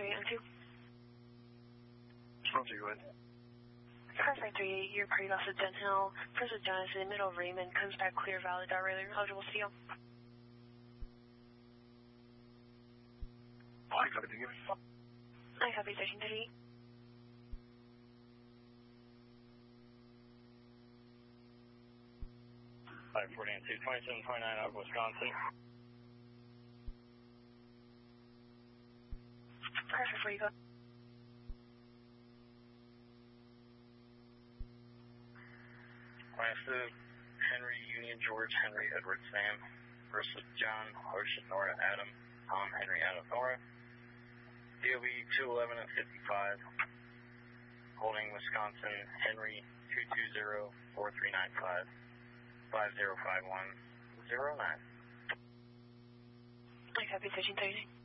and 2. I'll do it. Car 538, your party lost at Den Hill. Prince of Jonas in the middle of Raymond. Comes back clear, valid, radar eligible steel. I copy, thank you. I copy, station 38. Car 2729 out of Wisconsin. Perfect, where you go? Massive Henry Union George Henry Edward Sam versus John Ocean Nora Adam Tom Henry Adam Nora. DOB 211 and 55. Holding Wisconsin Henry 220-4395 505109. I copy, station 39.